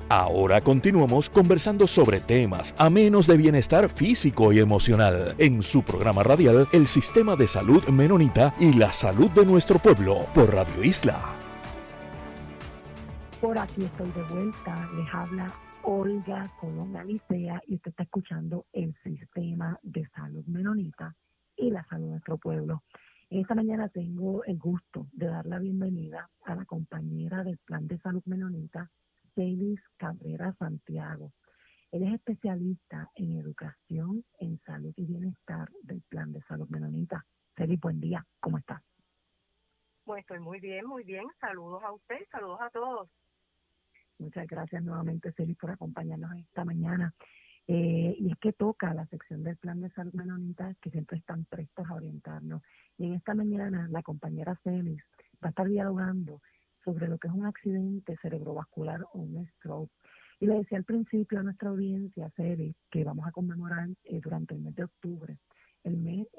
Ahora continuamos conversando sobre temas amenos de bienestar físico y emocional en su programa radial El Sistema de Salud Menonita y la Salud de Nuestro Pueblo por Radio Isla. Por aquí estoy de vuelta, les habla Olga Colón Alicea y usted está escuchando El Sistema de Salud Menonita y la Salud de Nuestro Pueblo. En esta mañana tengo el gusto de dar la bienvenida a la compañera del Plan de Salud Menonita, Celis Cabrera Santiago. Él es especialista en educación en salud y bienestar del Plan de Salud Menonita. Celis, buen día, ¿cómo estás? Pues estoy muy bien, muy bien. Saludos a usted, saludos a todos. Muchas gracias nuevamente, Celis, por acompañarnos esta mañana. Y es que toca la sección del Plan de Salud Menonita, que siempre están prestos a orientarnos. Y en esta mañana la compañera Celis va a estar dialogando sobre lo que es un accidente cerebrovascular o un stroke. Y le decía al principio a nuestra audiencia, Celis, que vamos a conmemorar durante el mes de octubre, el mes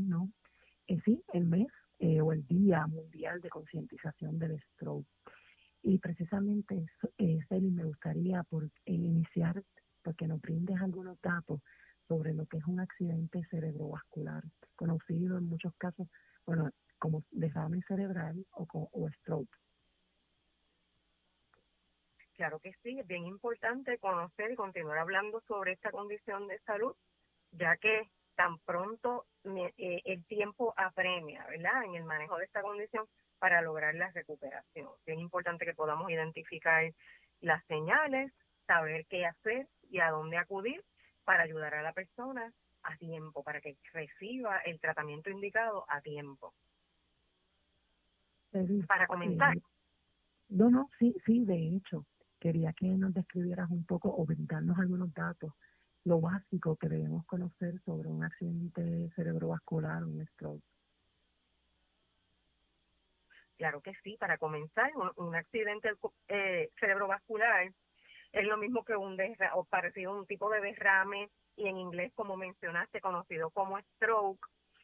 o el Día Mundial de Concientización del Stroke. Y precisamente, Celis, me gustaría iniciar porque nos brindes algunos datos sobre lo que es un accidente cerebrovascular, conocido en muchos casos, como derrame cerebral o stroke. Claro que sí, es bien importante conocer y continuar hablando sobre esta condición de salud, ya que tan pronto el tiempo apremia, ¿verdad?, en el manejo de esta condición para lograr la recuperación. Es bien importante que podamos identificar las señales, saber qué hacer y a dónde acudir para ayudar a la persona a tiempo, para que reciba el tratamiento indicado a tiempo. Para comenzar. Sí, de hecho, quería que nos describieras un poco o brindarnos algunos datos, lo básico que debemos conocer sobre un accidente cerebrovascular o un stroke. Claro que sí, para comenzar, un accidente cerebrovascular es lo mismo que o parecido a un tipo de derrame, y en inglés, como mencionaste, conocido como stroke.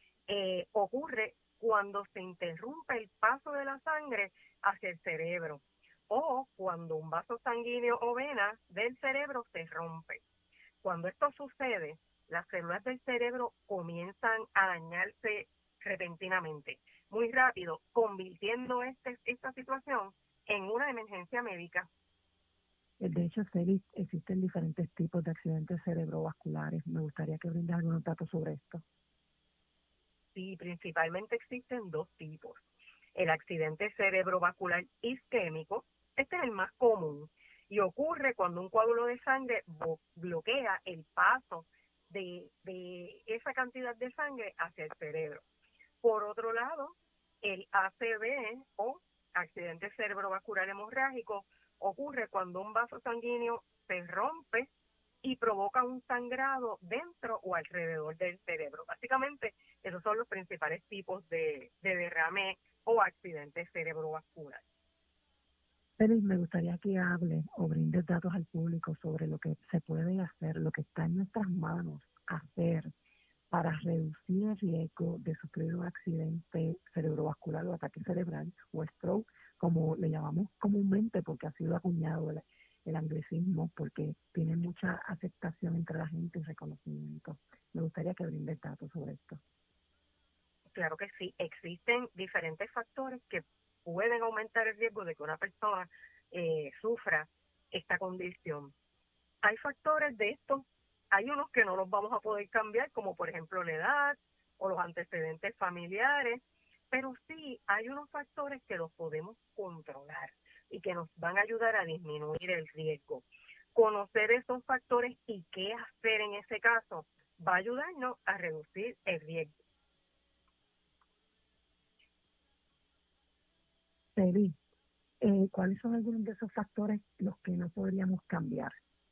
Ocurre cuando se interrumpe el paso de la sangre hacia el cerebro o cuando un vaso sanguíneo o vena del cerebro se rompe. Cuando esto sucede, las células del cerebro comienzan a dañarse repentinamente, muy rápido, convirtiendo esta situación en una emergencia médica. De hecho, Celis, existen diferentes tipos de accidentes cerebrovasculares. Me gustaría que brindes algunos datos sobre esto. Sí, principalmente existen dos tipos. El accidente cerebrovascular isquémico, este es el más común, y ocurre cuando un coágulo de sangre bloquea el paso de esa cantidad de sangre hacia el cerebro. Por otro lado, el ACV o accidente cerebrovascular hemorrágico ocurre cuando un vaso sanguíneo se rompe y provoca un sangrado dentro o alrededor del cerebro. Básicamente, esos son los principales tipos de derrame o accidente cerebrovascular. Celis, me gustaría que hables o brindes datos al público sobre lo que se puede hacer, lo que está en nuestras manos hacer para reducir el riesgo de sufrir un accidente cerebrovascular o ataque cerebral o stroke, como le llamamos comúnmente, porque ha sido acuñado el anglicismo, porque tiene mucha aceptación entre la gente y reconocimiento. Me gustaría que brindes datos sobre esto. Claro que sí, existen diferentes factores que pueden aumentar el riesgo de que una persona sufra esta condición. Hay factores de estos, hay unos que no los vamos a poder cambiar, como por ejemplo la edad o los antecedentes familiares, pero sí hay unos factores que los podemos controlar y que nos van a ayudar a disminuir el riesgo. Conocer esos factores y qué hacer en ese caso va a ayudarnos a reducir el riesgo. Celis, ¿cuáles son algunos de esos factores los que no podríamos cambiar?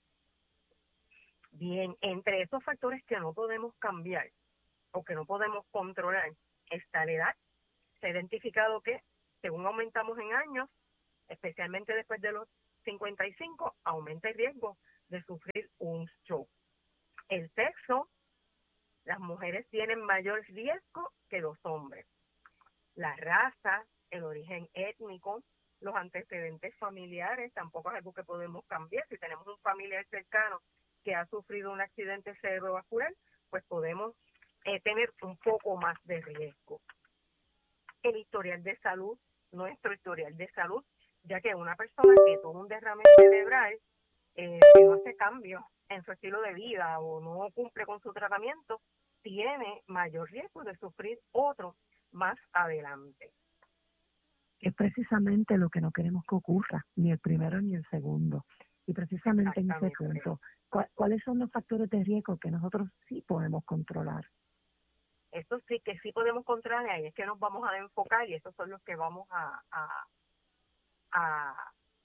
Bien, entre esos factores que no podemos cambiar o que no podemos controlar está la edad. Se ha identificado que según aumentamos en años, especialmente después de los 55, aumenta el riesgo de sufrir un stroke. El sexo, las mujeres tienen mayor riesgo que los hombres. La raza, el origen étnico, los antecedentes familiares tampoco es algo que podemos cambiar. Si tenemos un familiar cercano que ha sufrido un accidente cerebrovascular, pues podemos tener un poco más de riesgo. El historial de salud, nuestro historial de salud, ya que una persona que tuvo un derrame cerebral, si no hace cambios en su estilo de vida o no cumple con su tratamiento, tiene mayor riesgo de sufrir otro más adelante. Es precisamente lo que no queremos que ocurra, ni el primero ni el segundo. Y precisamente en ese punto, ¿cuáles son los factores de riesgo que nosotros sí podemos controlar? Esto sí que sí podemos controlar, y ahí es que nos vamos a enfocar, y estos son los que vamos a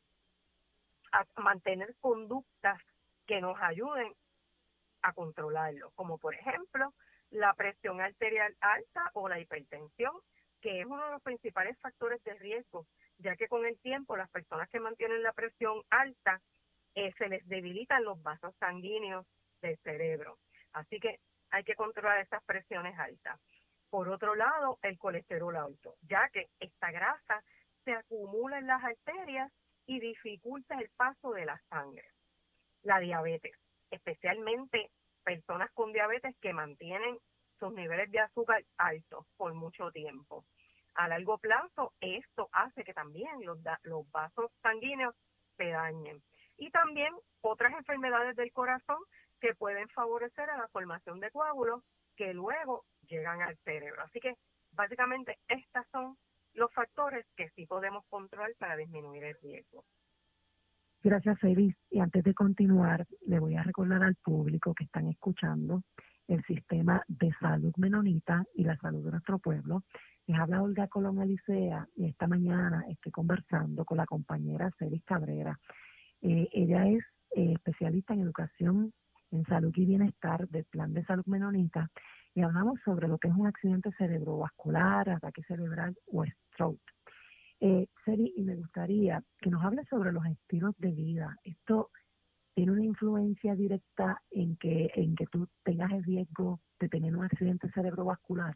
mantener conductas que nos ayuden a controlarlo, como por ejemplo la presión arterial alta o la hipertensión, que es uno de los principales factores de riesgo, ya que con el tiempo las personas que mantienen la presión alta se les debilitan los vasos sanguíneos del cerebro. Así que hay que controlar esas presiones altas. Por otro lado, el colesterol alto, ya que esta grasa se acumula en las arterias y dificulta el paso de la sangre. La diabetes, especialmente personas con diabetes que mantienen sus niveles de azúcar altos por mucho tiempo. A largo plazo, esto hace que también los vasos sanguíneos se dañen. Y también otras enfermedades del corazón que pueden favorecer a la formación de coágulos que luego llegan al cerebro. Así que básicamente estos son los factores que sí podemos controlar para disminuir el riesgo. Gracias, Elis. Y antes de continuar, le voy a recordar al público que están escuchando el sistema de salud menonita y la salud de nuestro pueblo. Les habla Olga Colón Alicea y esta mañana estoy conversando con la compañera Celis Cabrera. Ella es especialista en educación en salud y bienestar del Plan de Salud Menonita y hablamos sobre lo que es un accidente cerebrovascular, ataque cerebral o stroke. Seri, y me gustaría que nos hable sobre los estilos de vida. Esto tiene una influencia directa en que tú tengas el riesgo de tener un accidente cerebrovascular.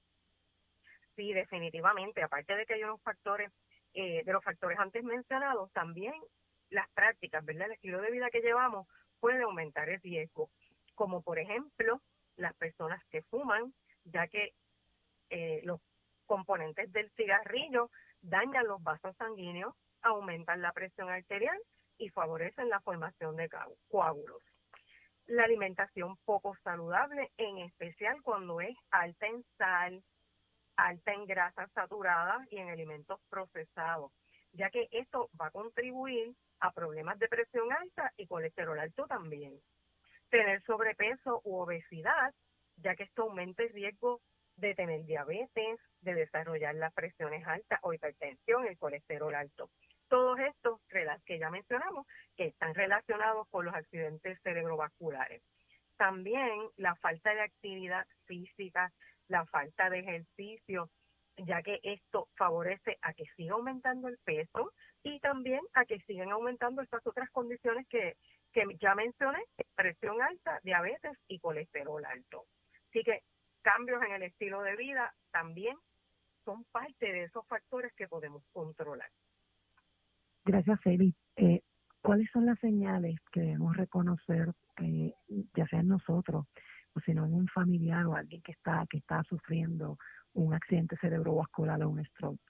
Sí, definitivamente. Aparte de que hay unos factores, de los factores antes mencionados, también las prácticas, ¿verdad? El estilo de vida que llevamos puede aumentar el riesgo, como por ejemplo las personas que fuman, ya que los componentes del cigarrillo dañan los vasos sanguíneos, aumentan la presión arterial y favorecen la formación de coágulos. La alimentación poco saludable, en especial cuando es alta en sal, alta en grasas saturadas y en alimentos procesados, ya que esto va a contribuir a problemas de presión alta y colesterol alto también. Tener sobrepeso u obesidad, ya que esto aumenta el riesgo de tener diabetes, de desarrollar las presiones altas o hipertensión, el colesterol alto. Todos estos que ya mencionamos, que están relacionados con los accidentes cerebrovasculares. También la falta de actividad física, la falta de ejercicio, ya que esto favorece a que siga aumentando el peso y también a que sigan aumentando estas otras condiciones que ya mencioné, presión alta, diabetes y colesterol alto. Así que cambios en el estilo de vida también son parte de esos factores que podemos controlar. Gracias, Eli. ¿Cuáles son las señales que debemos reconocer, ya sea en nosotros o si no en un familiar o alguien que está sufriendo un accidente cerebrovascular o un stroke?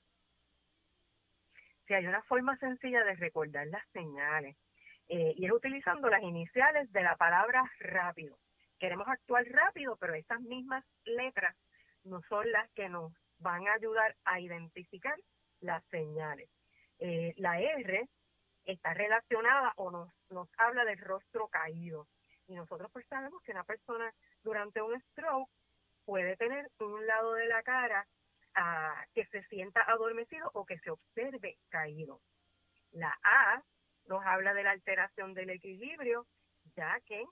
Sí, hay una forma sencilla de recordar las señales y es utilizando las iniciales de la palabra rápido. Queremos actuar rápido, pero estas mismas letras no son las que nos van a ayudar a identificar las señales. La R está relacionada o nos habla del rostro caído. Y nosotros pues sabemos que una persona durante un stroke puede tener un lado de la cara que se sienta adormecido o que se observe caído. La A nos habla de la alteración del equilibrio, ya que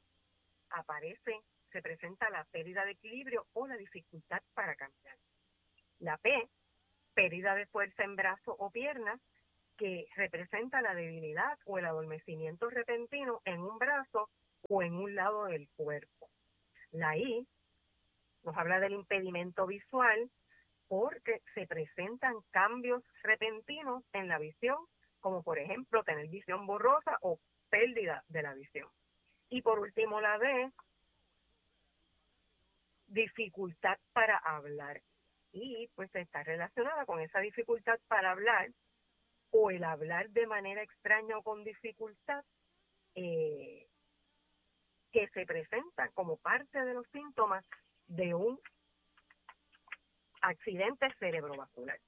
se presenta la pérdida de equilibrio o la dificultad para caminar. La P, pérdida de fuerza en brazo o pierna, que representa la debilidad o el adormecimiento repentino en un brazo o en un lado del cuerpo. La I nos habla del impedimento visual porque se presentan cambios repentinos en la visión como por ejemplo tener visión borrosa o pérdida de la visión. Y por último la D, dificultad para hablar. Y pues está relacionada con esa dificultad para hablar o el hablar de manera extraña o con dificultad, que se presenta como parte de los síntomas de un accidente cerebrovascular.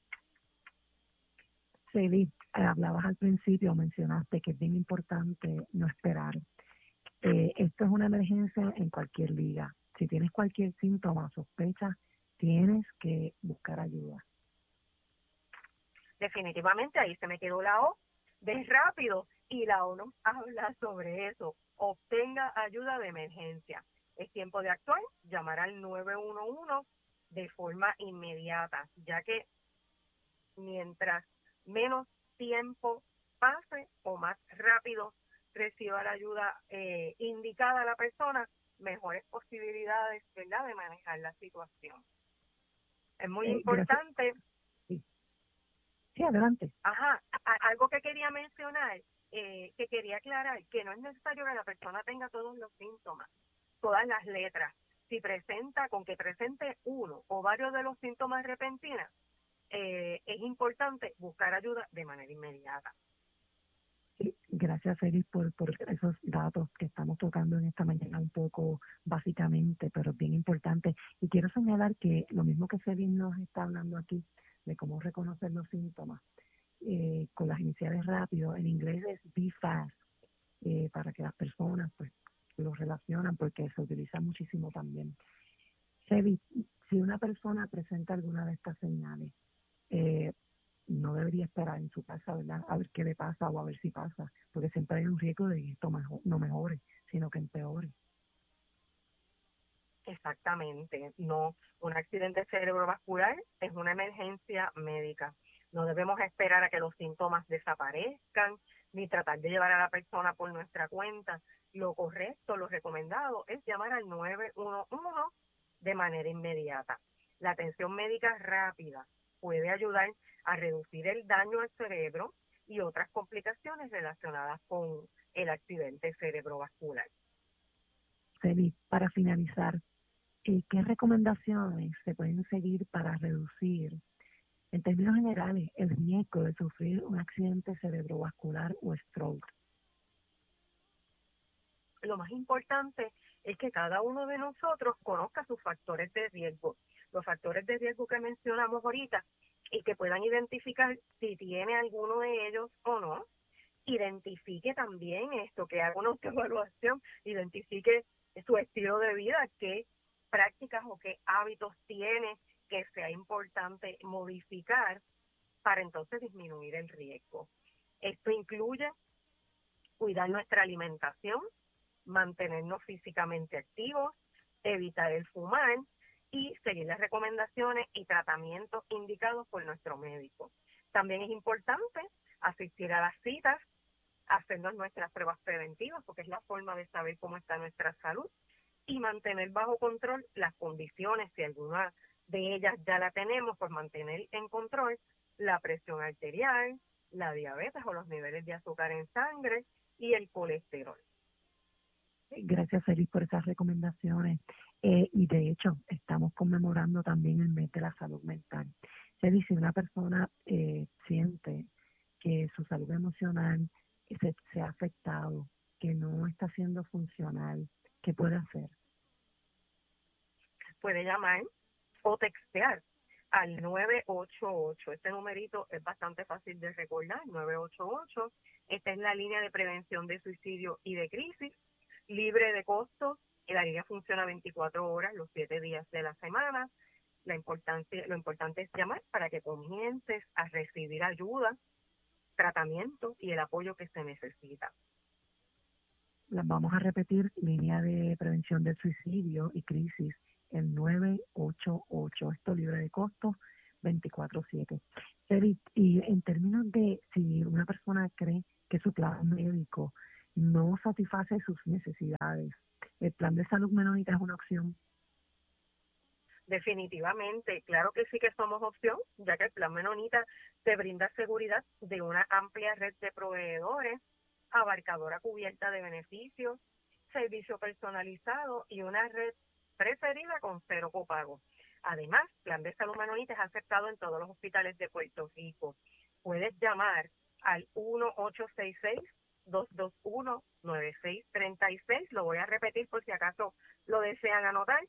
Celi, hablabas al principio, mencionaste que es bien importante no esperar. Esto es una emergencia en cualquier liga. Si tienes cualquier síntoma o sospecha, tienes que buscar ayuda. Definitivamente ahí se me quedó la O de rápido, y la O nos habla sobre eso. Obtenga ayuda de emergencia. Es tiempo de actuar, llamar al 911 de forma inmediata, ya que mientras menos tiempo pase o más rápido reciba la ayuda indicada a la persona, mejores posibilidades, ¿verdad?, de manejar la situación. Es muy importante. Sí. Sí, adelante. Algo que quería mencionar, que quería aclarar, que no es necesario que la persona tenga todos los síntomas, todas las letras. Si presenta, con que presente uno o varios de los síntomas repentinos, es importante buscar ayuda de manera inmediata. Sí, gracias, Félix, por esos datos que estamos tocando en esta mañana un poco básicamente, pero bien importante. Y quiero señalar que lo mismo que Félix nos está hablando aquí, de cómo reconocer los síntomas, con las iniciales rápido, en inglés es be fast, para que las personas pues lo relacionan, porque se utiliza muchísimo también. Félix, si una persona presenta alguna de estas señales, no debería esperar en su casa, ¿verdad?, a ver qué le pasa o a ver si pasa, porque siempre hay un riesgo de que esto no mejore, sino que empeore. Exactamente, no, un accidente cerebrovascular es una emergencia médica. No debemos esperar a que los síntomas desaparezcan, ni tratar de llevar a la persona por nuestra cuenta. Lo correcto, lo recomendado es llamar al 911 de manera inmediata. La atención médica rápida puede ayudar a reducir el daño al cerebro y otras complicaciones relacionadas con el accidente cerebrovascular. Félix, para finalizar, ¿qué recomendaciones se pueden seguir para reducir, en términos generales, el riesgo de sufrir un accidente cerebrovascular o stroke? Lo más importante es que cada uno de nosotros conozca sus factores de riesgo, los factores de riesgo que mencionamos ahorita, y que puedan identificar si tiene alguno de ellos o no. Identifique también esto, que haga una autoevaluación, identifique su estilo de vida, qué prácticas o qué hábitos tiene que sea importante modificar para entonces disminuir el riesgo. Esto incluye cuidar nuestra alimentación, mantenernos físicamente activos, evitar el fumar y seguir las recomendaciones y tratamientos indicados por nuestro médico. También es importante asistir a las citas, hacernos nuestras pruebas preventivas, porque es la forma de saber cómo está nuestra salud, y mantener bajo control las condiciones, si alguna de ellas ya la tenemos, pues mantener en control la presión arterial, la diabetes o los niveles de azúcar en sangre y el colesterol. Gracias, Félix, por esas recomendaciones. Y de hecho, estamos conmemorando también el mes de la salud mental. Félix, si una persona siente que su salud emocional se ha afectado, que no está siendo funcional, ¿qué puede hacer? Puede llamar o textear al 988. Este numerito es bastante fácil de recordar, 988. Esta es la línea de prevención de suicidio y de crisis, libre de costos. La línea funciona 24 horas, los 7 días de la semana. Lo importante es llamar para que comiences a recibir ayuda, tratamiento y el apoyo que se necesita. Las vamos a repetir: línea de prevención del suicidio y crisis, el 988. Esto libre de costos, 24/7. Y en términos de si una persona cree que su plan médico no satisface sus necesidades, ¿el plan de salud menonita es una opción? Definitivamente, claro que sí que somos opción, ya que el Plan Menonita te brinda seguridad de una amplia red de proveedores, abarcadora cubierta de beneficios, servicio personalizado y una red preferida con cero copago. Además, Plan de Salud Menonita es aceptado en todos los hospitales de Puerto Rico. Puedes llamar al 1-866-221-9636. Lo voy a repetir por si acaso lo desean anotar.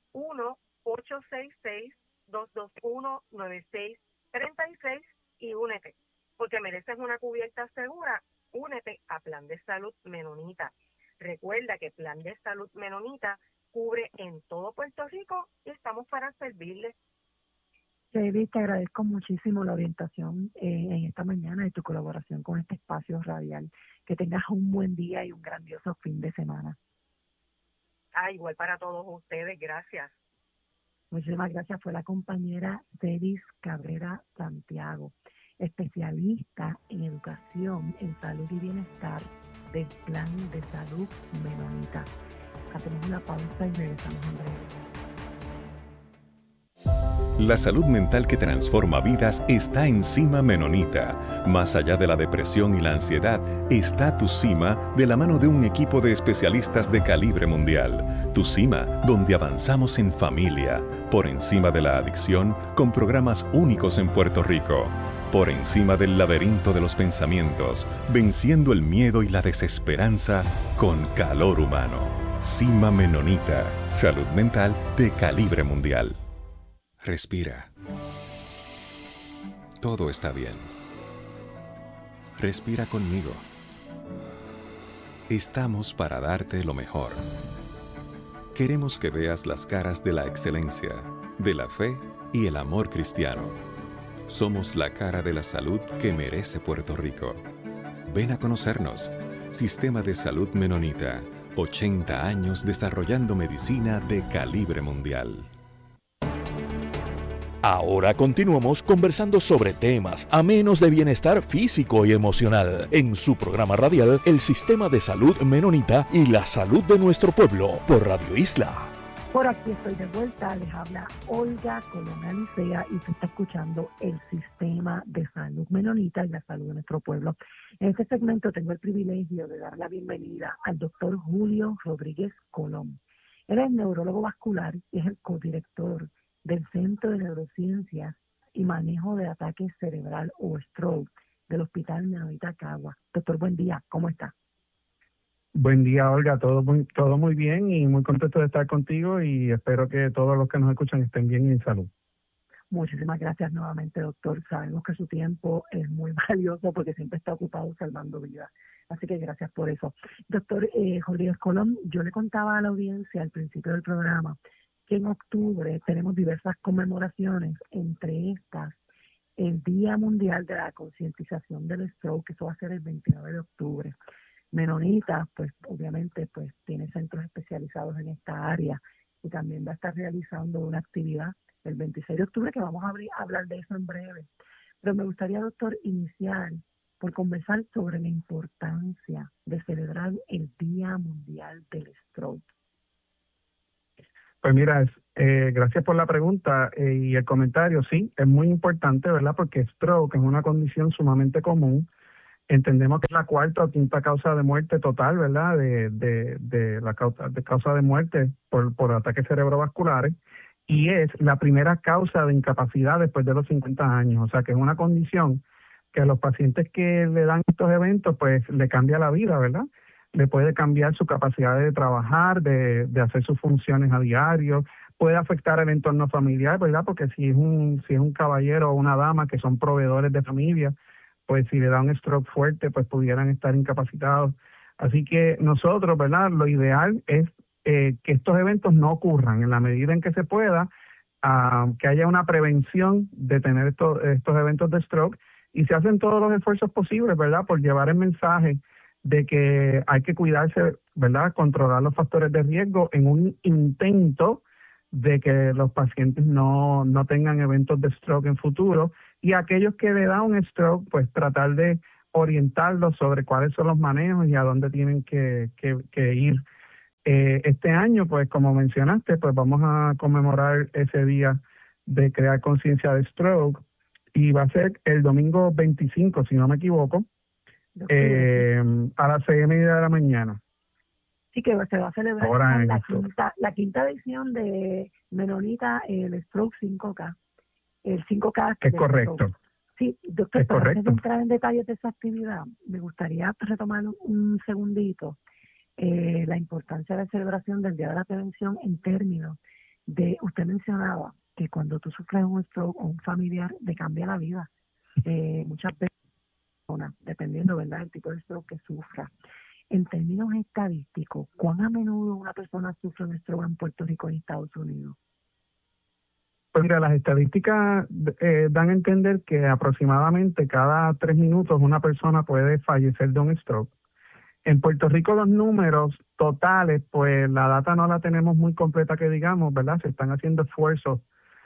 1-866-221-9636 y únete, porque mereces una cubierta segura. Únete a Plan de Salud Menonita. Recuerda que Plan de Salud Menonita cubre en todo Puerto Rico y estamos para servirles. David, te agradezco muchísimo la orientación en esta mañana y tu colaboración con este espacio radial. Que tengas un buen día y un grandioso fin de semana. Igual para todos ustedes, gracias. Muchísimas gracias. Fue la compañera Cedis Cabrera Santiago, especialista en educación en salud y bienestar del Plan de Salud Menonita. Hacemos una pausa y regresamos en breve. La salud mental que transforma vidas está en Cima Menonita. Más allá de la depresión y la ansiedad, está Tu Cima de la mano de un equipo de especialistas de calibre mundial. Tu Cima, donde avanzamos en familia, por encima de la adicción, con programas únicos en Puerto Rico. Por encima del laberinto de los pensamientos, venciendo el miedo y la desesperanza con calor humano. Cima Menonita, salud mental de calibre mundial. Respira. Todo está bien. Respira conmigo. Estamos para darte lo mejor. Queremos que veas las caras de la excelencia, de la fe y el amor cristiano. Somos la cara de la salud que merece Puerto Rico. Ven a conocernos. Sistema de Salud Menonita. 80 años desarrollando medicina de calibre mundial. Ahora continuamos conversando sobre temas amenos de bienestar físico y emocional en su programa radial El Sistema de Salud Menonita y la Salud de Nuestro Pueblo por Radio Isla. Por aquí estoy de vuelta, les habla Olga Colón Alicea y se está escuchando El Sistema de Salud Menonita y la Salud de Nuestro Pueblo. En este segmento tengo el privilegio de dar la bienvenida al doctor Julio Rodríguez Colón. Él es neurólogo vascular y es el codirector del Centro de Neurociencias y Manejo de Ataque Cerebral o Stroke del Hospital Menonita Cagua. Doctor, buen día, ¿cómo está? Buen día, Olga, todo muy bien y muy contento de estar contigo y espero que todos los que nos escuchan estén bien y en salud. Muchísimas gracias nuevamente, doctor. Sabemos que su tiempo es muy valioso porque siempre está ocupado salvando vidas. Así que gracias por eso. Doctor Rodríguez Colón, yo le contaba a la audiencia al principio del programa que en octubre tenemos diversas conmemoraciones, entre estas el Día Mundial de la Concientización del Stroke, que eso va a ser el 29 de octubre. Menonita, pues obviamente pues tiene centros especializados en esta área y también va a estar realizando una actividad el 26 de octubre que vamos a hablar de eso en breve. Pero me gustaría, doctor, iniciar por conversar sobre la importancia de celebrar el Día Mundial del Stroke. Pues mira, gracias por la pregunta y el comentario. Sí, es muy importante, ¿verdad? Porque stroke es una condición sumamente común. Entendemos que es la cuarta o quinta causa de muerte total, ¿verdad? De la causa de muerte por ataques cerebrovasculares y es la primera causa de incapacidad después de los 50 años. O sea, que es una condición que a los pacientes que le dan estos eventos, pues le cambia la vida, ¿verdad? Le puede cambiar su capacidad de trabajar, de hacer sus funciones a diario, puede afectar el entorno familiar, ¿verdad? Porque si es un caballero o una dama que son proveedores de familia, pues si le da un stroke fuerte, pues pudieran estar incapacitados. Así que nosotros, ¿verdad? Lo ideal es que estos eventos no ocurran en la medida en que se pueda, que haya una prevención de tener estos eventos de stroke y se hacen todos los esfuerzos posibles, ¿verdad? Por llevar el mensaje de que hay que cuidarse, ¿verdad? Controlar los factores de riesgo en un intento de que los pacientes no tengan eventos de stroke en futuro y aquellos que le dan un stroke, pues tratar de orientarlos sobre cuáles son los manejos y a dónde tienen que ir Este año, pues como mencionaste, pues vamos a conmemorar ese día de crear conciencia de stroke y va a ser el domingo 25, si no me equivoco, a las 6:30 de la mañana. Sí, que se va a celebrar Ahora en la quinta edición de Menonita, el Stroke 5K. El 5K. Es correcto. Sí, doctor, es pero correcto. antes de entrar en detalles de esa actividad, me gustaría retomar un segundito la importancia de la celebración del Día de la Prevención en términos de, usted mencionaba que cuando tú sufres un stroke o un familiar, te cambia la vida. Muchas veces, dependiendo, ¿verdad?, el tipo de stroke que sufra. En términos estadísticos, ¿cuán a menudo una persona sufre un stroke en Puerto Rico y en Estados Unidos? Pues mira, las estadísticas dan a entender que aproximadamente cada 3 minutos una persona puede fallecer de un stroke. En Puerto Rico los números totales, pues la data no la tenemos muy completa que digamos, ¿verdad? Se están haciendo esfuerzos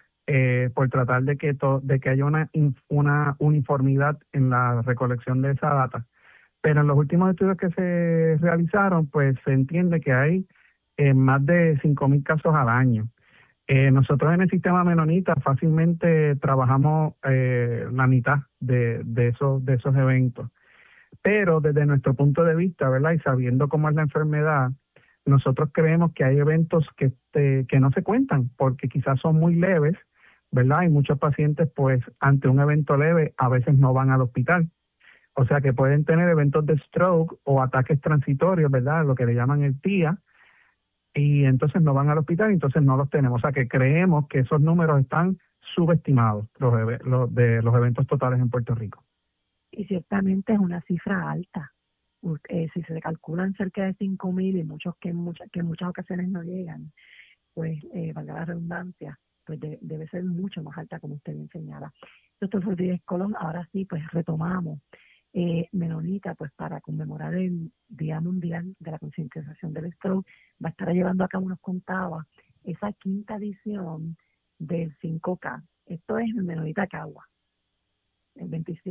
por tratar de que haya una uniformidad en la recolección de esa data. Pero en los últimos estudios que se realizaron, pues se entiende que hay más de 5,000 casos al año. Nosotros en el sistema menonita fácilmente trabajamos la mitad de esos eventos. Pero desde nuestro punto de vista, ¿verdad? Y sabiendo cómo es la enfermedad, nosotros creemos que hay eventos que no se cuentan porque quizás son muy leves, ¿verdad? Y muchos pacientes, pues, ante un evento leve, a veces no van al hospital. O sea que pueden tener eventos de stroke o ataques transitorios, ¿verdad? Lo que le llaman el TIA, y entonces no van al hospital, entonces no los tenemos. O sea que creemos que esos números están subestimados, de los eventos totales en Puerto Rico. Y ciertamente es una cifra alta. Si se calculan cerca de 5,000 y muchos que en muchas ocasiones no llegan, pues valga la redundancia, pues debe ser mucho más alta, como usted bien señala. Doctor Rodríguez Colón, ahora sí, pues retomamos. Menonita, pues para conmemorar el Día Mundial de la Concientización del Stroke, va a estar llevando a cabo, nos contaba, esa quinta edición del 5K. Esto es en Menonita, Cagua. El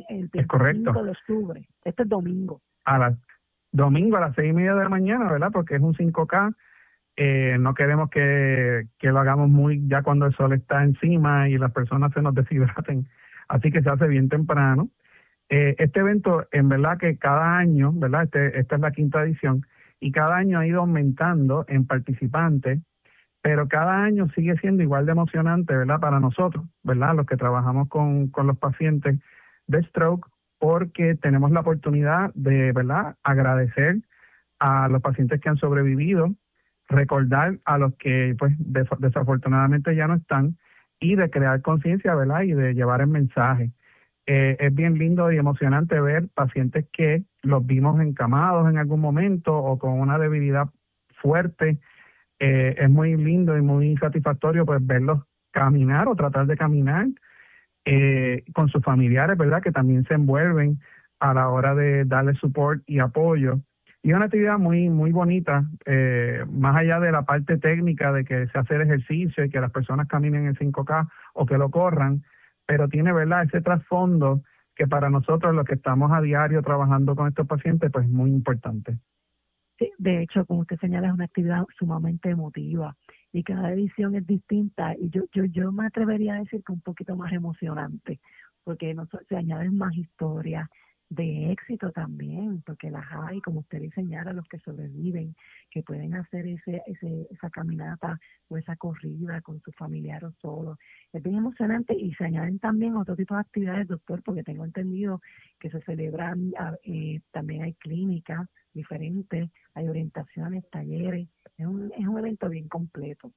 25 de octubre. Este es domingo. Domingo a las 6:30 de la mañana, ¿verdad? Porque es un 5K. No queremos que lo hagamos muy ya cuando el sol está encima y las personas se nos deshidraten. Así que se hace bien temprano. Este evento, en verdad que cada año, ¿verdad? Esta es la quinta edición, y cada año ha ido aumentando en participantes, pero cada año sigue siendo igual de emocionante, ¿verdad? Para nosotros, ¿verdad? Los que trabajamos con los pacientes de stroke, porque tenemos la oportunidad de, ¿verdad?, agradecer a los pacientes que han sobrevivido, recordar a los que, pues, desafortunadamente ya no están, y de crear conciencia, ¿verdad?, y de llevar el mensaje. Es bien lindo y emocionante ver pacientes que los vimos encamados en algún momento o con una debilidad fuerte. Es muy lindo y muy satisfactorio, pues, verlos caminar o tratar de caminar con sus familiares, ¿verdad?, que también se envuelven a la hora de darle support y apoyo. Y es una actividad muy, muy bonita, más allá de la parte técnica de que se hace el ejercicio y que las personas caminen en 5K o que lo corran, pero tiene, ¿verdad?, ese trasfondo que para nosotros, los que estamos a diario trabajando con estos pacientes, pues es muy importante. Sí, de hecho, como usted señala, es una actividad sumamente emotiva y cada edición es distinta, y yo me atrevería a decir que un poquito más emocionante, porque se añaden más historias de éxito también, porque las hay, como usted le señala, los que sobreviven, que pueden hacer esa caminata o esa corrida con su familiar o solo. Es bien emocionante, y se añaden también otro tipo de actividades, doctor, porque tengo entendido que se celebran, también hay clínicas diferentes, hay orientaciones, talleres, es un evento bien completo.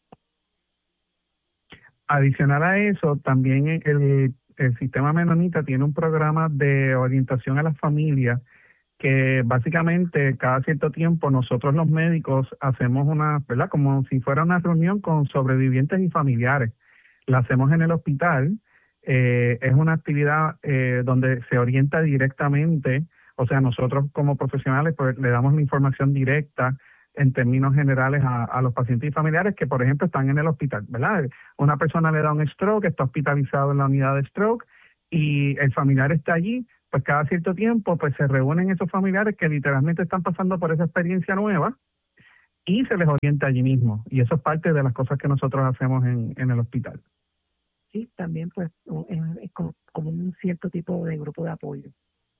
Adicional a eso, también el sistema menonita tiene un programa de orientación a las familias que básicamente cada cierto tiempo nosotros los médicos hacemos ¿verdad?, como si fuera una reunión con sobrevivientes y familiares. La hacemos en el hospital. Es una actividad donde se orienta directamente, o sea, nosotros como profesionales pues le damos la información directa en términos generales a los pacientes y familiares que, por ejemplo, están en el hospital, ¿verdad? Una persona le da un stroke, está hospitalizado en la unidad de stroke y el familiar está allí, pues cada cierto tiempo pues se reúnen esos familiares que literalmente están pasando por esa experiencia nueva y se les orienta allí mismo. Y eso es parte de las cosas que nosotros hacemos en el hospital. Sí, también pues es como un cierto tipo de grupo de apoyo.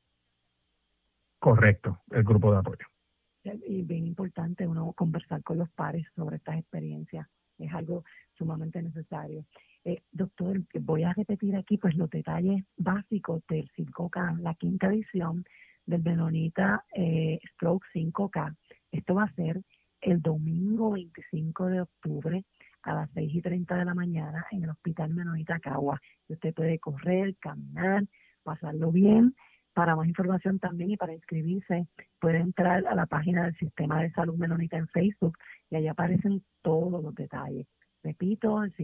Correcto, el grupo de apoyo. Y bien importante uno conversar con los pares sobre estas experiencias. Es algo sumamente necesario. Doctor, voy a repetir aquí pues los detalles básicos del 5K, la 5ª edición del Menonita Stroke 5K. Esto va a ser el domingo 25 de octubre a las 6:30 de la mañana en el Hospital Menonita Cagua. Usted puede correr, caminar, pasarlo bien. Para más información también y para inscribirse, puede entrar a la página del Sistema de Salud Menonita en Facebook y allí aparecen todos los detalles. Repito, el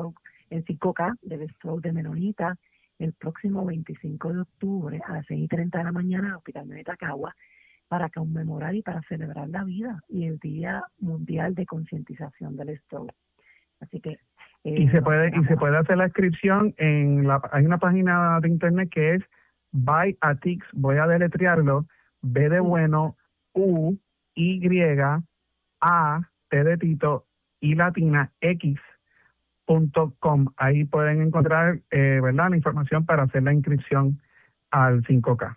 5K del Stroke de Menonita, el próximo 25 de octubre a las 6:30 de la mañana en el Hospital Menonita Cagua, para conmemorar y para celebrar la vida y el Día Mundial de Concientización del Stroke. Así que y se puede hacer la inscripción hay una página de internet que es ByAtix, voy a deletrearlo, B de bueno, U, Y, A, T de Tito, I latina, X.com. Ahí pueden encontrar ¿verdad? La información para hacer la inscripción al 5K.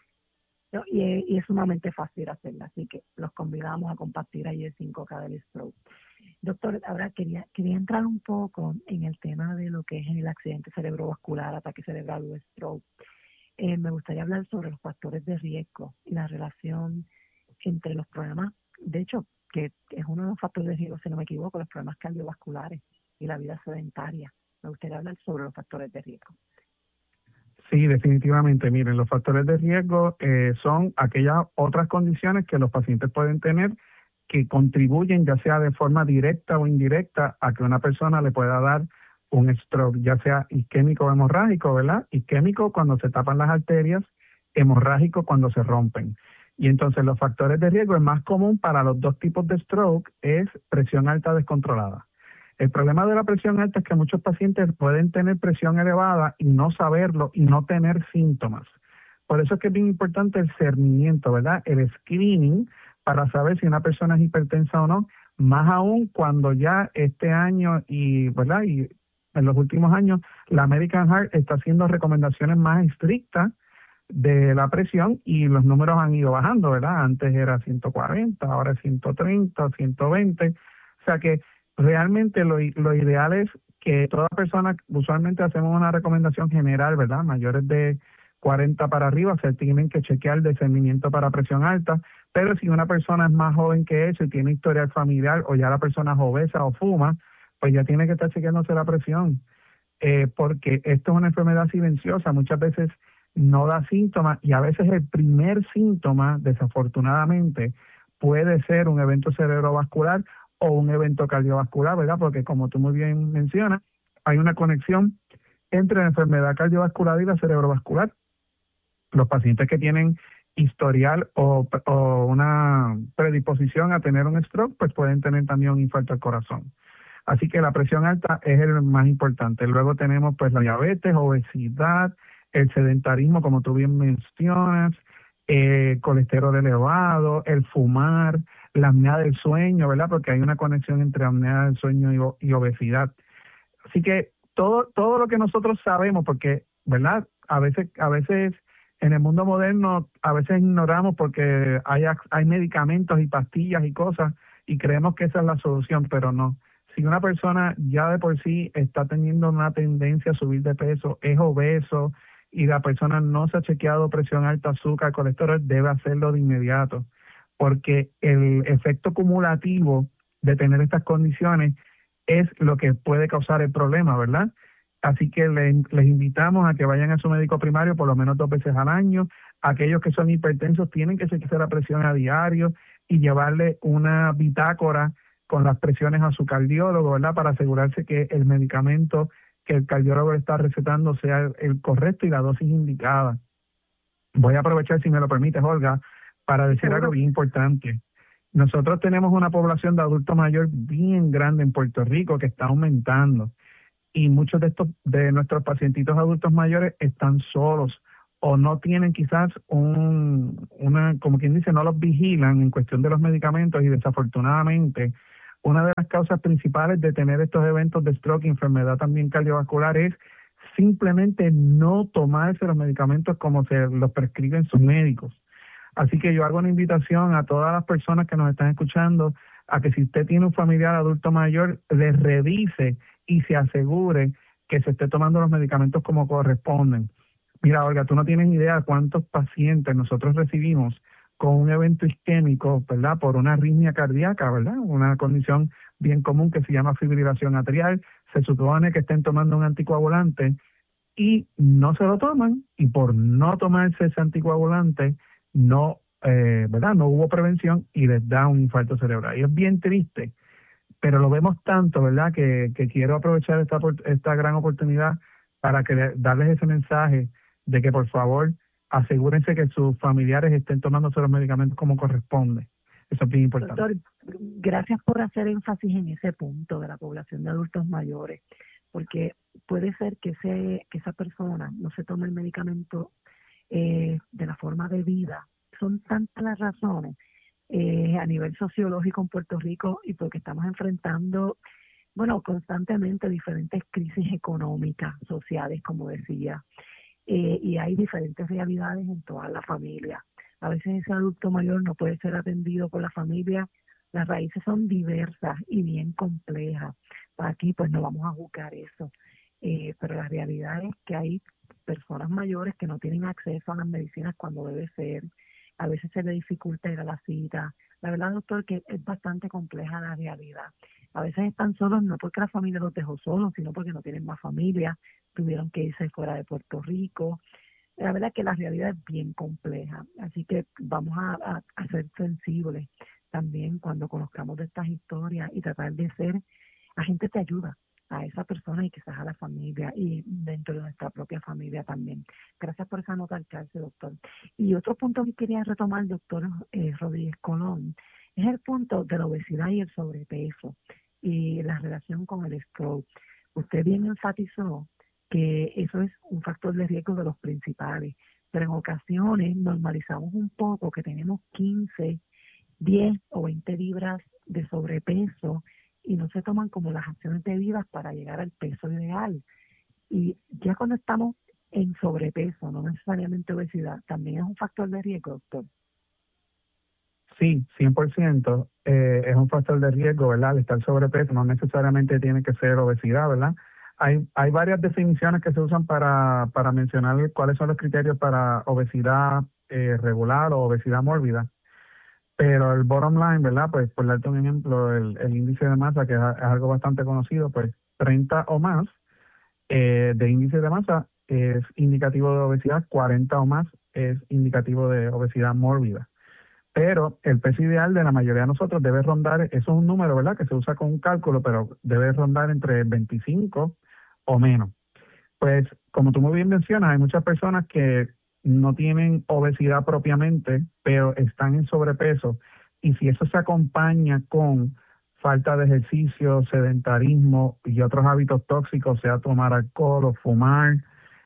Y es sumamente fácil hacerla, así que los convidamos a compartir ahí el 5K del Stroke. Doctor, ahora quería entrar un poco en el tema de lo que es el accidente cerebrovascular, ataque cerebral o stroke. Me gustaría hablar sobre los factores de riesgo y la relación entre los problemas, de hecho, que es uno de los factores de riesgo, si no me equivoco, los problemas cardiovasculares y la vida sedentaria. Me gustaría hablar sobre los factores de riesgo. Sí, definitivamente. Miren, los factores de riesgo son aquellas otras condiciones que los pacientes pueden tener que contribuyen, ya sea de forma directa o indirecta, a que una persona le pueda dar un stroke, ya sea isquémico o hemorrágico, ¿verdad? Isquémico cuando se tapan las arterias, hemorrágico cuando se rompen. Y entonces los factores de riesgo, el más común para los dos tipos de stroke es presión alta descontrolada. El problema de la presión alta es que muchos pacientes pueden tener presión elevada y no saberlo y no tener síntomas. Por eso es que es bien importante el cernimiento, ¿verdad? El screening para saber si una persona es hipertensa o no, más aún cuando ya este año ¿verdad? Y en los últimos años la American Heart está haciendo recomendaciones más estrictas de la presión y los números han ido bajando, ¿verdad? Antes era 140, ahora es 130, 120. O sea que realmente lo ideal es que toda persona, usualmente hacemos una recomendación general, ¿verdad? Mayores de 40 para arriba se tienen que chequear el discernimiento para presión alta, pero si una persona es más joven que eso y tiene historial familiar o ya la persona es obesa o fuma, pues ya tiene que estar chequeándose la presión, porque esto es una enfermedad silenciosa, muchas veces no da síntomas y a veces el primer síntoma, desafortunadamente, puede ser un evento cerebrovascular o un evento cardiovascular, ¿verdad? Porque como tú muy bien mencionas, hay una conexión entre la enfermedad cardiovascular y la cerebrovascular. Los pacientes que tienen historial o una predisposición a tener un stroke, pues pueden tener también un infarto al corazón. Así que la presión alta es el más importante. Luego tenemos pues la diabetes, obesidad, el sedentarismo, como tú bien mencionas, colesterol elevado, el fumar, la apnea del sueño, ¿verdad? Porque hay una conexión entre apnea del sueño y obesidad. Así que todo lo que nosotros sabemos, porque, ¿verdad? A veces en el mundo moderno a veces ignoramos porque hay medicamentos y pastillas y cosas y creemos que esa es la solución, pero no. Si una persona ya de por sí está teniendo una tendencia a subir de peso, es obeso y la persona no se ha chequeado presión alta, azúcar, colesterol, debe hacerlo de inmediato, porque el efecto cumulativo de tener estas condiciones es lo que puede causar el problema, ¿verdad? Así que les invitamos a que vayan a su médico primario por lo menos 2 veces al año. Aquellos que son hipertensos tienen que chequearse la presión a diario y llevarle una bitácora con las presiones a su cardiólogo, ¿verdad? Para asegurarse que el medicamento que el cardiólogo le está recetando sea el correcto y la dosis indicada. Voy a aprovechar, si me lo permites, Olga, para decir algo bien importante. Nosotros tenemos una población de adultos mayores bien grande en Puerto Rico que está aumentando. Y muchos de nuestros pacientitos adultos mayores están solos o no tienen quizás como quien dice, no los vigilan en cuestión de los medicamentos, y desafortunadamente una de las causas principales de tener estos eventos de stroke y enfermedad también cardiovascular es simplemente no tomarse los medicamentos como se los prescriben sus médicos. Así que yo hago una invitación a todas las personas que nos están escuchando a que si usted tiene un familiar adulto mayor, les revise y se asegure que se esté tomando los medicamentos como corresponden. Mira, Olga, tú no tienes idea cuántos pacientes nosotros recibimos con un evento isquémico, ¿verdad? Por una arritmia cardíaca, ¿verdad? Una condición bien común que se llama fibrilación atrial. Se supone que estén tomando un anticoagulante y no se lo toman, y por no tomarse ese anticoagulante no, ¿verdad? No hubo prevención y les da un infarto cerebral. Y es bien triste, pero lo vemos tanto, ¿verdad? Que quiero aprovechar esta gran oportunidad para darles ese mensaje de que por favor asegúrense que sus familiares estén tomándose los medicamentos como corresponde. Eso es bien importante. Doctor, gracias por hacer énfasis en ese punto de la población de adultos mayores, porque puede ser que esa persona no se tome el medicamento de la forma debida. Son tantas las razones a nivel sociológico en Puerto Rico, y porque estamos enfrentando, constantemente diferentes crisis económicas, sociales, como decía, y hay diferentes realidades en toda la familia. A veces ese adulto mayor no puede ser atendido por la familia. Las raíces son diversas y bien complejas. Aquí pues no vamos a juzgar eso, pero la realidad es que hay personas mayores que no tienen acceso a las medicinas cuando debe ser. A veces se le dificulta ir a la cita. La verdad, doctor, que es bastante compleja la realidad. A veces están solos no porque la familia los dejó solos, sino porque no tienen más familia, tuvieron que irse fuera de Puerto Rico. La verdad que la realidad es bien compleja, así que vamos a ser sensibles también cuando conozcamos de estas historias y tratar de ser agentes de ayuda a esa persona y quizás a la familia y dentro de nuestra propia familia también. Gracias por esa nota al calce, doctor. Y otro punto que quería retomar, doctor Rodríguez Colón, es el punto de la obesidad y el sobrepeso y la relación con el stroke. Usted bien enfatizó que eso es un factor de riesgo de los principales, pero en ocasiones normalizamos un poco que tenemos 15, 10 o 20 libras de sobrepeso y no se toman como las acciones debidas para llegar al peso ideal. Y ya cuando estamos en sobrepeso, no necesariamente obesidad, también es un factor de riesgo, doctor. Sí, 100%. Es un factor de riesgo, ¿verdad? Al estar sobrepeso, no necesariamente tiene que ser obesidad, ¿verdad? Hay varias definiciones que se usan para mencionar cuáles son los criterios para obesidad regular o obesidad mórbida. Pero el bottom line, ¿verdad? Pues por darte un ejemplo, el índice de masa, que es algo bastante conocido, pues 30 o más de índice de masa es indicativo de obesidad, 40 o más es indicativo de obesidad mórbida. Pero el peso ideal de la mayoría de nosotros debe rondar, eso es un número, ¿verdad?, que se usa con un cálculo, pero debe rondar entre 25 o menos. Pues, como tú muy bien mencionas, hay muchas personas que no tienen obesidad propiamente, pero están en sobrepeso. Y si eso se acompaña con falta de ejercicio, sedentarismo y otros hábitos tóxicos, sea tomar alcohol o fumar,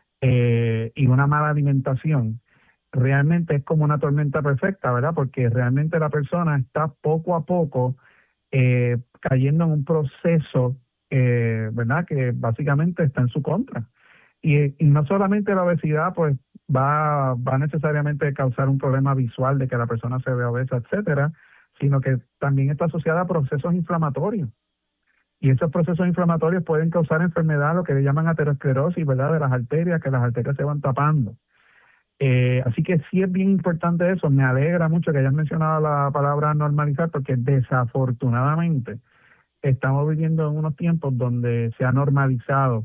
y una mala alimentación, realmente es como una tormenta perfecta, ¿verdad? Porque realmente la persona está poco a poco cayendo en un proceso, ¿verdad?, que básicamente está en su contra. Y no solamente la obesidad pues va necesariamente a causar un problema visual de que la persona se vea obesa, etcétera, sino que también está asociada a procesos inflamatorios. Y esos procesos inflamatorios pueden causar enfermedad, lo que le llaman aterosclerosis, ¿verdad?, de las arterias, que las arterias se van tapando. Así que sí es bien importante eso. Me alegra mucho que hayas mencionado la palabra normalizar, porque desafortunadamente estamos viviendo en unos tiempos donde se ha normalizado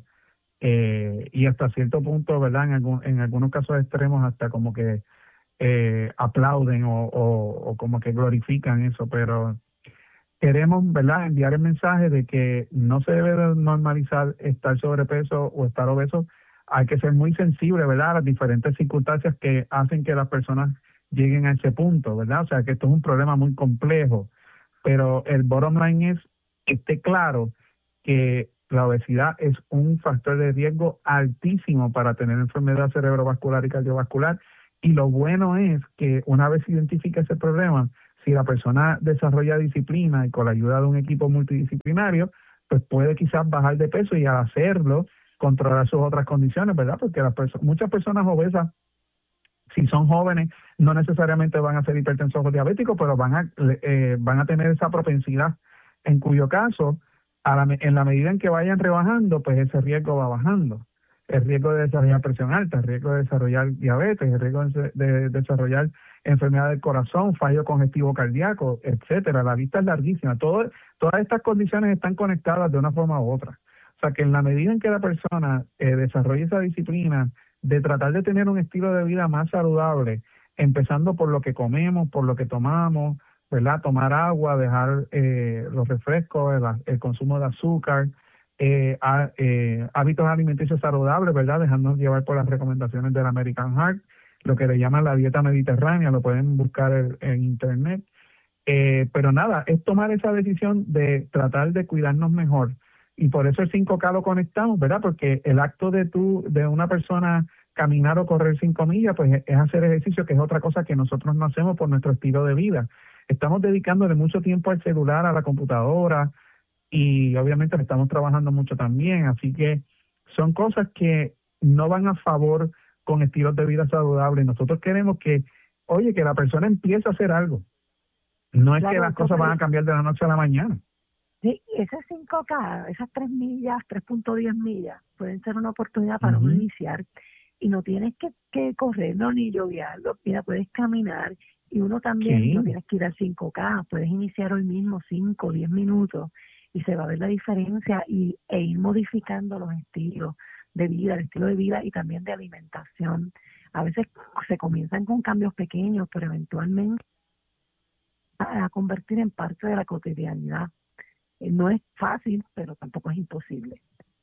y hasta cierto punto, ¿verdad?, en algunos casos extremos hasta como que aplauden o como que glorifican eso, pero queremos, ¿verdad?, enviar el mensaje de que no se debe de normalizar estar sobrepeso o estar obeso. Hay que ser muy sensible, ¿verdad?, a las diferentes circunstancias que hacen que las personas lleguen a ese punto, ¿verdad? O sea, que esto es un problema muy complejo, pero el bottom line es que esté claro que la obesidad es un factor de riesgo altísimo para tener enfermedad cerebrovascular y cardiovascular. Y lo bueno es que una vez se identifica ese problema, si la persona desarrolla disciplina y con la ayuda de un equipo multidisciplinario, pues puede quizás bajar de peso y al hacerlo controlar sus otras condiciones, ¿verdad? Porque muchas personas obesas, si son jóvenes, no necesariamente van a ser hipertensos o diabéticos, pero van a tener esa propensidad, en cuyo caso, en la medida en que vayan rebajando, pues ese riesgo va bajando. El riesgo de desarrollar presión alta, el riesgo de desarrollar diabetes, el riesgo de desarrollar enfermedad del corazón, fallo congestivo cardíaco, etcétera. La lista es larguísima. Todas estas condiciones están conectadas de una forma u otra. O sea que en la medida en que la persona desarrolle esa disciplina de tratar de tener un estilo de vida más saludable, empezando por lo que comemos, por lo que tomamos, ¿verdad? Tomar agua, dejar los refrescos, el consumo de azúcar, hábitos alimenticios saludables, ¿verdad? Dejándonos llevar por las recomendaciones del American Heart, lo que le llaman la dieta mediterránea, lo pueden buscar en internet. Pero nada, es tomar esa decisión de tratar de cuidarnos mejor. Y por eso el 5K lo conectamos, ¿verdad? Porque el acto de una persona caminar o correr 5 millas, pues es hacer ejercicio, que es otra cosa que nosotros no hacemos por nuestro estilo de vida. Estamos dedicándole mucho tiempo al celular, a la computadora, y obviamente le estamos trabajando mucho también. Así que son cosas que no van a favor con estilos de vida saludables. Nosotros queremos que la persona empiece a hacer algo. No es claro, que las cosas van a cambiar de la noche a la mañana. Sí, ese 5K, esas 3 millas, 3.10 millas, pueden ser una oportunidad para uno iniciar. Y no tienes que correr, no, ni lloviarlo. Mira, puedes caminar y uno también no tienes que ir al 5K. Puedes iniciar hoy mismo 5, 10 minutos y se va a ver la diferencia e ir modificando los estilos de vida, el estilo de vida y también de alimentación. A veces se comienzan con cambios pequeños, pero eventualmente a convertir en parte de la cotidianidad. No es fácil, pero tampoco es imposible.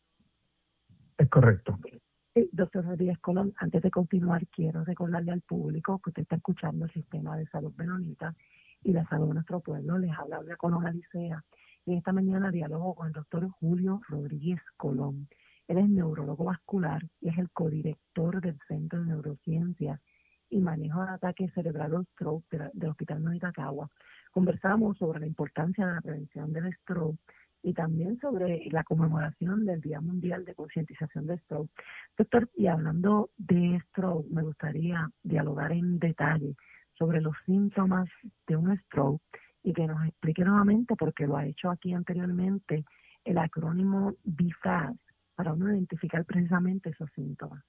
Es correcto. Sí, doctor Rodríguez Colón, antes de continuar, quiero recordarle al público que usted está escuchando el Sistema de Salud Menonita y la Salud de Nuestro Pueblo. Les habla Olga Colón Alicea. Y esta mañana dialogo con el doctor Julio Rodríguez Colón. Él es neurólogo vascular y es el codirector del Centro de Neurociencias y Manejo de Ataques Cerebral o Stroke del Hospital Menonita Cagua. Conversamos sobre la importancia de la prevención del stroke y también sobre la conmemoración del Día Mundial de Concientización de Stroke. Doctor, y hablando de stroke, me gustaría dialogar en detalle sobre los síntomas de un stroke y que nos explique nuevamente, porque lo ha hecho aquí anteriormente, el acrónimo BFAST, para uno identificar precisamente esos síntomas.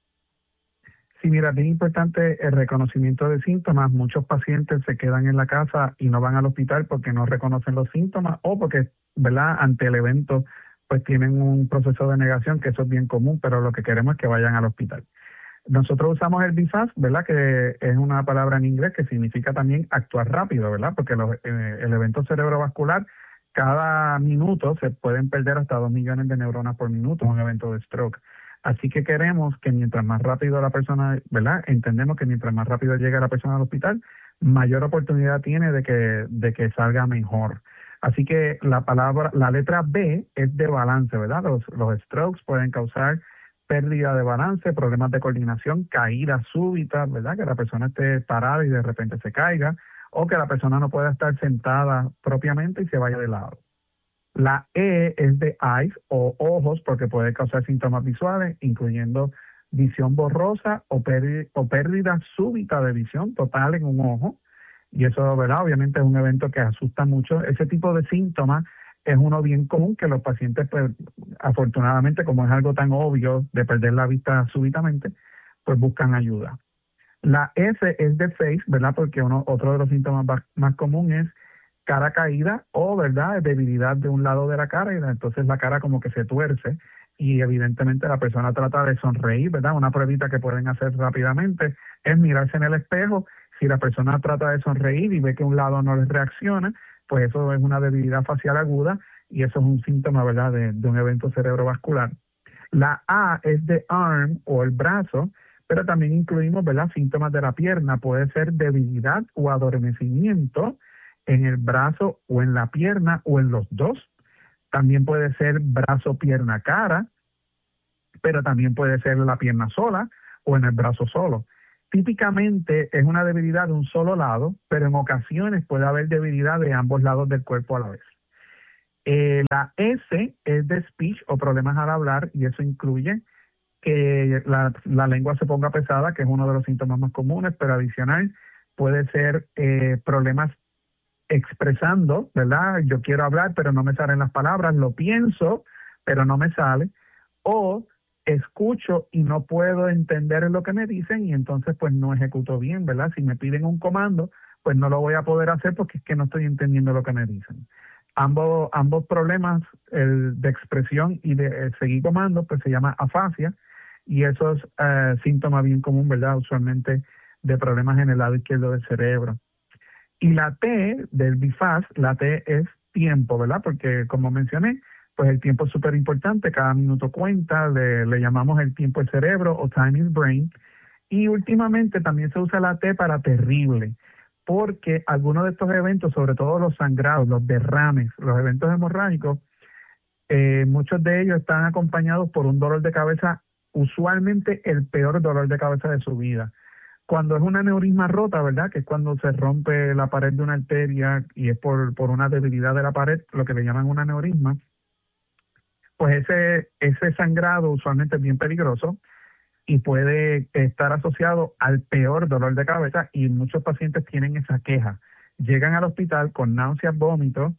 Sí, mira, es bien importante el reconocimiento de síntomas. Muchos pacientes se quedan en la casa y no van al hospital porque no reconocen los síntomas o porque, ¿verdad?, ante el evento pues tienen un proceso de negación, que eso es bien común, pero lo que queremos es que vayan al hospital. Nosotros usamos el BFAST, ¿verdad?, que es una palabra en inglés que significa también actuar rápido, ¿verdad?, porque el evento cerebrovascular, cada minuto se pueden perder hasta 2 millones de neuronas por minuto en un evento de stroke. Así que queremos que mientras más rápido la persona, ¿verdad?, entendemos que mientras más rápido llegue la persona al hospital, mayor oportunidad tiene de que salga mejor. Así que la letra B es de balance, ¿verdad? Los strokes pueden causar pérdida de balance, problemas de coordinación, caídas súbitas, ¿verdad?, que la persona esté parada y de repente se caiga, o que la persona no pueda estar sentada propiamente y se vaya de lado. La E es de eyes o ojos, porque puede causar síntomas visuales, incluyendo visión borrosa o pérdida súbita de visión total en un ojo. Y eso, ¿verdad?, obviamente es un evento que asusta mucho. Ese tipo de síntomas es uno bien común que los pacientes, pues, afortunadamente, como es algo tan obvio de perder la vista súbitamente, pues buscan ayuda. La S es de face, ¿verdad?, porque otro de los síntomas más comunes es cara caída o, ¿verdad?, debilidad de un lado de la cara, y entonces la cara como que se tuerce y evidentemente la persona trata de sonreír, ¿verdad? Una pruebita que pueden hacer rápidamente es mirarse en el espejo. Si la persona trata de sonreír y ve que un lado no les reacciona, pues eso es una debilidad facial aguda y eso es un síntoma, ¿verdad?, de un evento cerebrovascular. La A es de arm o el brazo, pero también incluimos, ¿verdad?, síntomas de la pierna. Puede ser debilidad o adormecimiento en el brazo o en la pierna o en los dos. también puede ser brazo, pierna, cara, pero también puede ser la pierna sola o en el brazo solo. Típicamente es una debilidad de un solo lado, pero en ocasiones puede haber debilidad de ambos lados del cuerpo a la vez. La S es de speech o problemas al hablar, y eso incluye que la lengua se ponga pesada, que es uno de los síntomas más comunes, pero adicional puede ser problemas expresando, ¿verdad? Yo quiero hablar, pero no me salen las palabras, lo pienso, pero no me sale, o escucho y no puedo entender lo que me dicen y entonces pues no ejecuto bien, ¿verdad? Si me piden un comando, pues no lo voy a poder hacer porque es que no estoy entendiendo lo que me dicen. Ambos problemas, el de expresión y de seguir comando, pues se llama afasia, y eso es síntoma bien común, ¿verdad? Usualmente de problemas en el lado izquierdo del cerebro. Y la T del BIFAS, la T es tiempo, ¿verdad? Porque como mencioné, pues el tiempo es súper importante, cada minuto cuenta, le llamamos el tiempo del cerebro o time is brain. Y últimamente también se usa la T para terrible, porque algunos de estos eventos, sobre todo los sangrados, los derrames, los eventos hemorrágicos, muchos de ellos están acompañados por un dolor de cabeza, usualmente el peor dolor de cabeza de su vida. Cuando es una aneurisma rota, ¿verdad? Que es cuando se rompe la pared de una arteria y es por una debilidad de la pared, lo que le llaman un aneurisma, pues ese sangrado usualmente es bien peligroso y puede estar asociado al peor dolor de cabeza, y muchos pacientes tienen esa queja. Llegan al hospital con náuseas, vómitos,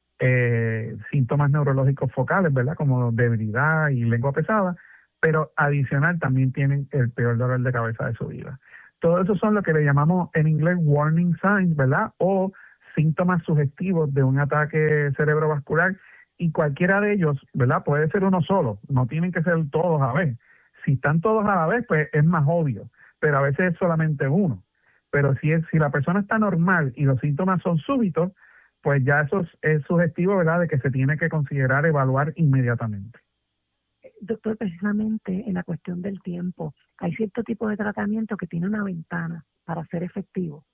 síntomas neurológicos focales, ¿verdad? Como debilidad y lengua pesada, pero adicional también tienen el peor dolor de cabeza de su vida. Todo eso son lo que le llamamos en inglés warning signs, ¿verdad? O síntomas sugestivos de un ataque cerebrovascular, y cualquiera de ellos, ¿verdad? Puede ser uno solo, no tienen que ser todos a la vez. Si están todos a la vez, pues es más obvio, pero a veces es solamente uno. Pero si la persona está normal y los síntomas son súbitos, pues ya eso es sugestivo, ¿verdad?, de que se tiene que considerar evaluar inmediatamente. Doctor, precisamente en la cuestión del tiempo, hay cierto tipo de tratamiento que tiene una ventana para ser efectivo.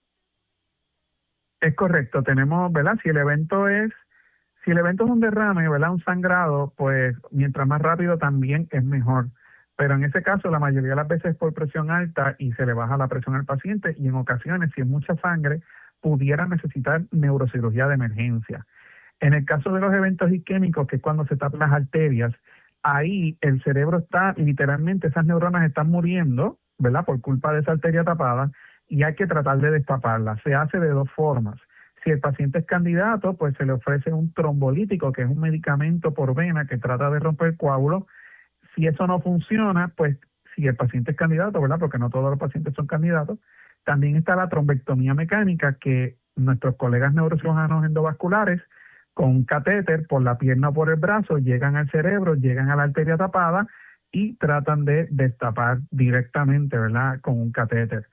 Es correcto, tenemos, ¿verdad? Si el evento es un derrame, ¿verdad?, un sangrado, pues mientras más rápido también es mejor. Pero en ese caso, la mayoría de las veces es por presión alta y se le baja la presión al paciente, y en ocasiones, si es mucha sangre, pudiera necesitar neurocirugía de emergencia. En el caso de los eventos isquémicos, que es cuando se tapan las arterias, ahí el cerebro está literalmente, esas neuronas están muriendo, ¿verdad?, por culpa de esa arteria tapada, y hay que tratar de destaparla. Se hace de dos formas. Si el paciente es candidato, pues se le ofrece un trombolítico, que es un medicamento por vena que trata de romper coágulos. Si eso no funciona, pues si el paciente es candidato, ¿verdad?, porque no todos los pacientes son candidatos, también está la trombectomía mecánica, que nuestros colegas neurocirujanos endovasculares, con un catéter por la pierna o por el brazo, llegan al cerebro, llegan a la arteria tapada y tratan de destapar directamente, ¿verdad?, con un catéter.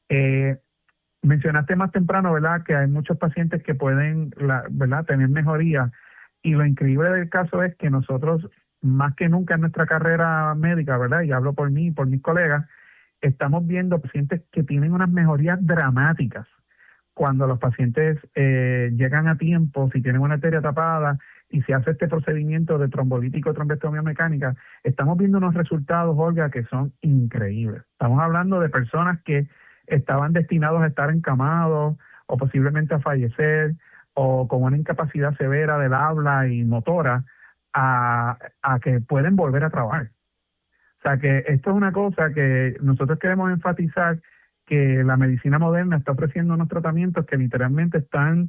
Mencionaste más temprano, ¿verdad?, que hay muchos pacientes que pueden, ¿verdad?, tener mejoría, y lo increíble del caso es que nosotros, más que nunca en nuestra carrera médica, ¿verdad?, y hablo por mí y por mis colegas, estamos viendo pacientes que tienen unas mejorías dramáticas. Cuando los pacientes llegan a tiempo, si tienen una arteria tapada y se hace este procedimiento de trombolítico, trombectomía mecánica, estamos viendo unos resultados, Olga, que son increíbles. Estamos hablando de personas que estaban destinados a estar encamados o posiblemente a fallecer, o con una incapacidad severa del habla y motora, a que pueden volver a trabajar. O sea que esto es una cosa que nosotros queremos enfatizar, que la medicina moderna está ofreciendo unos tratamientos que literalmente están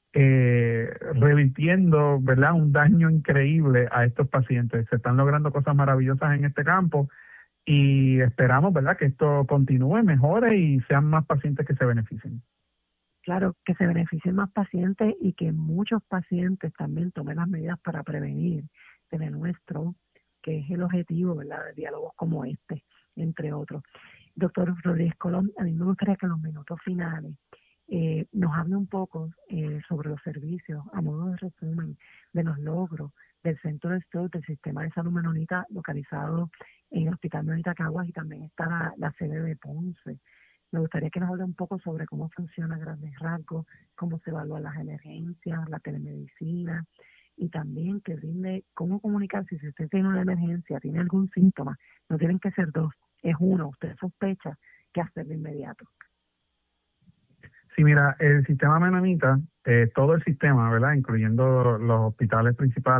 revirtiendo, ¿verdad?, un daño increíble a estos pacientes. Se están logrando cosas maravillosas en este campo, y esperamos, ¿verdad?, que esto continúe, mejore y sean más pacientes que se beneficien. Claro, que se beneficien más pacientes y que muchos pacientes también tomen las medidas para prevenir tener un stroke, que es el objetivo, ¿verdad?, de diálogos como este, entre otros. Doctor Rodríguez Colón, a mí me gustaría que en los minutos finales nos hable un poco sobre los servicios, a modo de resumen, de los logros del Centro de Stroke del Sistema de Salud Menonita, localizado en el Hospital Menonita Caguas, y también está la sede de Ponce. Me gustaría que nos hable un poco sobre cómo funciona a grandes rasgos, cómo se evalúan las emergencias, la telemedicina y también que brinde cómo comunicarse si usted tiene una emergencia, tiene algún síntoma. No tienen que ser dos, es uno. Usted sospecha, ¿qué hacer de inmediato? Sí, mira, el sistema menonita, todo el sistema, ¿verdad? Incluyendo los hospitales principales